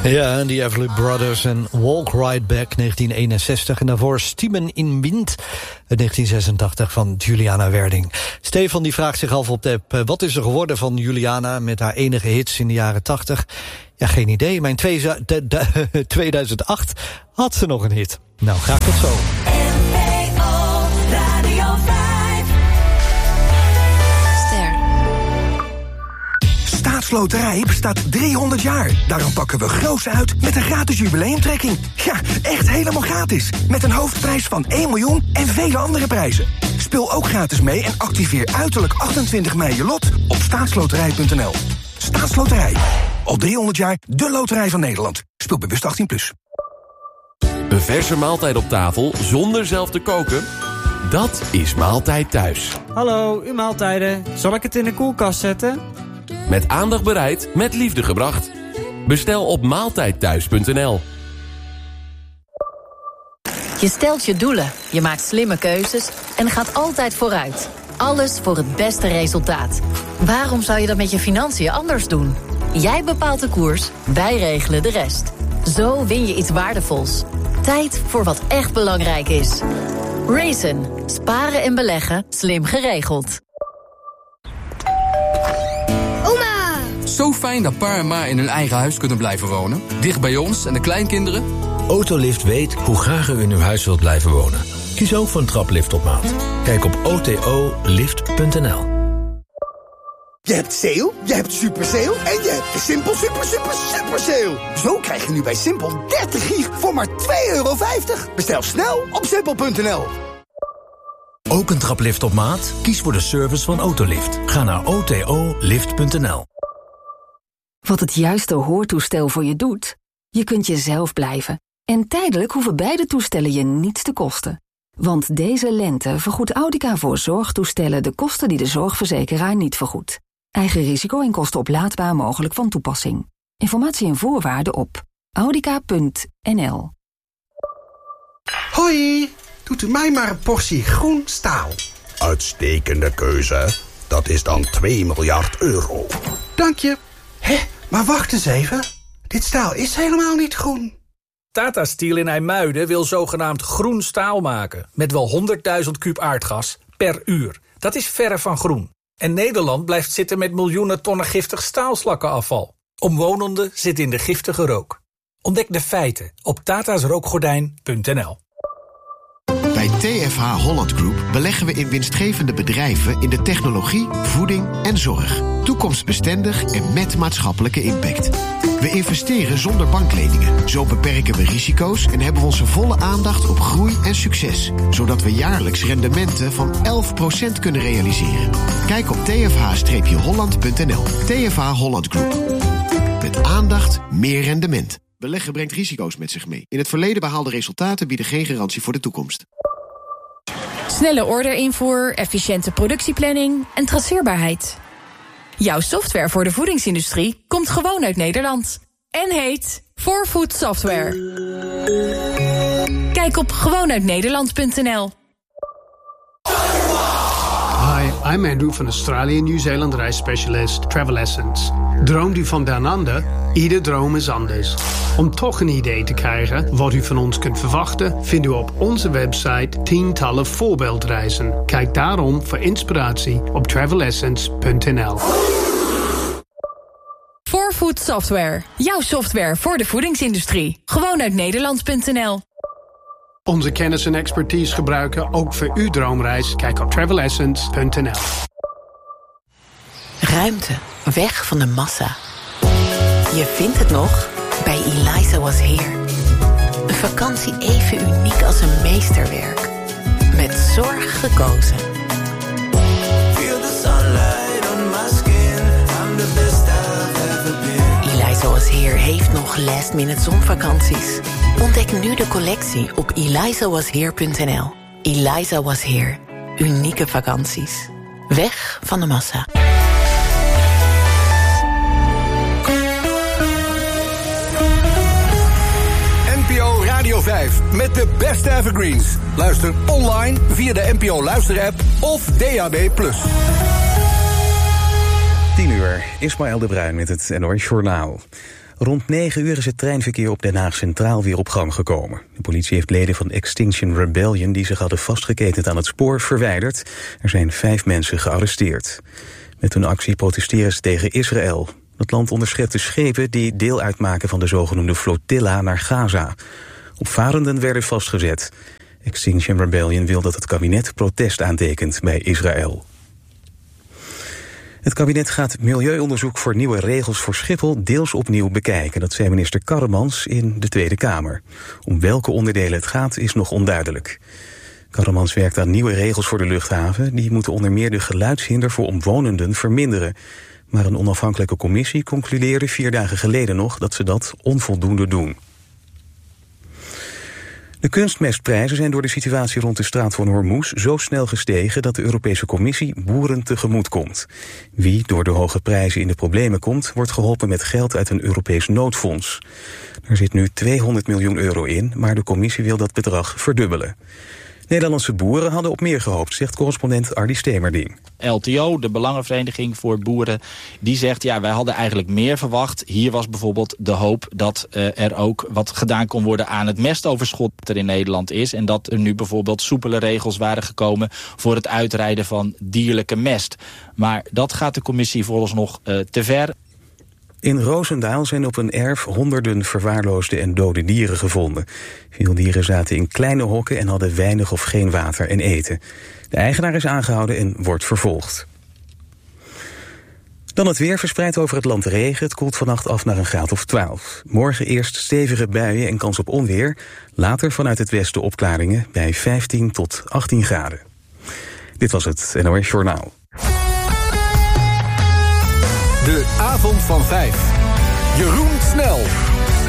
Ja, en die Everly Brothers en Walk Right Back 1961. En daarvoor Stimmen in Wind 1986 van Juliana Werding. Stefan die vraagt zich af op de app, wat is er geworden van Juliana met haar enige hits in de jaren 80? Ja, geen idee. Maar in 2008 had ze nog een hit. Nou, graag tot zo. Staatsloterij bestaat 300 jaar. Daarom pakken we groots uit met een gratis jubileumtrekking. Ja, echt helemaal gratis. Met een hoofdprijs van 1 miljoen en vele andere prijzen. Speel ook gratis mee en activeer uiterlijk 28 mei je lot op staatsloterij.nl. Staatsloterij. Al 300 jaar de loterij van Nederland. Speel bewust 18+. Een verse maaltijd op tafel zonder zelf te koken? Dat is Maaltijd Thuis. Hallo, uw maaltijden. Zal ik het in de koelkast zetten? Met aandacht bereid, met liefde gebracht. Bestel op maaltijdthuis.nl. Je stelt je doelen, je maakt slimme keuzes en gaat altijd vooruit. Alles voor het beste resultaat. Waarom zou je dat met je financiën anders doen? Jij bepaalt de koers, wij regelen de rest. Zo win je iets waardevols. Tijd voor wat echt belangrijk is. Raisin. Sparen en beleggen, slim geregeld. Zo fijn dat pa en ma in hun eigen huis kunnen blijven wonen. Dicht bij ons en de kleinkinderen. Autolift weet hoe graag u in uw huis wilt blijven wonen. Kies ook voor een traplift op maat. Kijk op otolift.nl. Je hebt sale, je hebt super sale en je hebt de Simpel super sale. Zo krijg je nu bij Simpel 30 gig voor maar €2,50. Bestel snel op simpel.nl. Ook een traplift op maat? Kies voor de service van Autolift. Ga naar otolift.nl. Wat het juiste hoortoestel voor je doet? Je kunt jezelf blijven. En tijdelijk hoeven beide toestellen je niets te kosten. Want deze lente vergoedt Audica voor zorgtoestellen de kosten die de zorgverzekeraar niet vergoedt. Eigen risico en kosten oplaadbaar mogelijk van toepassing. Informatie en voorwaarden op audica.nl. Hoi, doet u mij maar een portie groen staal. Uitstekende keuze. Dat is dan €2 miljard. Dank je. Hé, maar wacht eens even. Dit staal is helemaal niet groen. Tata Steel in IJmuiden wil zogenaamd groen staal maken. Met wel 100.000 kuub aardgas per uur. Dat is verre van groen. En Nederland blijft zitten met miljoenen tonnen giftig staalslakkenafval. Omwonenden zitten in de giftige rook. Ontdek de feiten op tatasrookgordijn.nl. Bij TFH Holland Group beleggen we in winstgevende bedrijven in de technologie, voeding en zorg. Toekomstbestendig en met maatschappelijke impact. We investeren zonder bankleningen. Zo beperken we risico's en hebben we onze volle aandacht op groei en succes. Zodat we jaarlijks rendementen van 11% kunnen realiseren. Kijk op tfh-holland.nl. TFH Holland Group. Met aandacht meer rendement. Beleggen brengt risico's met zich mee. In het verleden behaalde resultaten bieden geen garantie voor de toekomst. Snelle orderinvoer, efficiënte productieplanning en traceerbaarheid. Jouw software voor de voedingsindustrie komt gewoon uit Nederland. En heet 4Food Software. Kijk op gewoonuitnederland.nl. Hi, I'm Andrew van Australië Nieuw-Zeeland reisspecialist Travel Essence. Droomt u van down under? Ieder droom is anders. Om toch een idee te krijgen wat u van ons kunt verwachten, vindt u op onze website tientallen voorbeeldreizen. Kijk daarom voor inspiratie op travelessence.nl. 4Food Software. Jouw software voor de voedingsindustrie. Gewoonuitnederland.nl. Onze kennis en expertise gebruiken ook voor uw droomreis. Kijk op travelessence.nl. Ruimte. Weg van de massa. Je vindt het nog bij Eliza Was Here. Een vakantie even uniek als een meesterwerk. Met zorg gekozen. Feel the sunlight on my skin. I'm the best I've ever been. Eliza Was Here heeft nog last-minute zonvakanties. Ontdek nu de collectie op elizawasheer.nl. Eliza Was Here. Unieke vakanties. Weg van de massa. NPO Radio 5 met de beste evergreens. Luister online via de NPO Luisterapp of DAB+. 10 uur, Ismaël de Bruin met het NOS Journaal. Rond 9 uur is het treinverkeer op Den Haag Centraal weer op gang gekomen. De politie heeft leden van Extinction Rebellion die zich hadden vastgeketend aan het spoor verwijderd. Er zijn 5 mensen gearresteerd. Met hun actie protesteren ze tegen Israël. Het land onderschept de schepen die deel uitmaken van de zogenoemde flotilla naar Gaza. Opvarenden werden vastgezet. Extinction Rebellion wil dat het kabinet protest aantekent bij Israël. Het kabinet gaat milieuonderzoek voor nieuwe regels voor Schiphol deels opnieuw bekijken. Dat zei minister Karremans in de Tweede Kamer. Om welke onderdelen het gaat is nog onduidelijk. Karremans werkt aan nieuwe regels voor de luchthaven. Die moeten onder meer de geluidshinder voor omwonenden verminderen. Maar een onafhankelijke commissie concludeerde 4 dagen geleden nog dat ze dat onvoldoende doen. De kunstmestprijzen zijn door de situatie rond de straat van Hormuz zo snel gestegen dat de Europese Commissie boeren tegemoet komt. Wie door de hoge prijzen in de problemen komt, wordt geholpen met geld uit een Europees noodfonds. Er zit nu 200 miljoen euro in, maar de Commissie wil dat bedrag verdubbelen. Nederlandse boeren hadden op meer gehoopt, zegt correspondent Ardy Stemerding. LTO, de Belangenvereniging voor Boeren, die zegt wij hadden eigenlijk meer verwacht. Hier was bijvoorbeeld de hoop dat er ook wat gedaan kon worden aan het mestoverschot dat er in Nederland is. En dat er nu bijvoorbeeld soepele regels waren gekomen voor het uitrijden van dierlijke mest. Maar dat gaat de commissie vooralsnog te ver. In Roosendaal zijn op een erf honderden verwaarloosde en dode dieren gevonden. Veel dieren zaten in kleine hokken en hadden weinig of geen water en eten. De eigenaar is aangehouden en wordt vervolgd. Dan het weer, verspreid over het land regen. Het koelt vannacht af naar een graad of 12. Morgen eerst stevige buien en kans op onweer. Later vanuit het westen opklaringen bij 15 tot 18 graden. Dit was het NOS Journaal. De avond van 5. Jeroen Snel.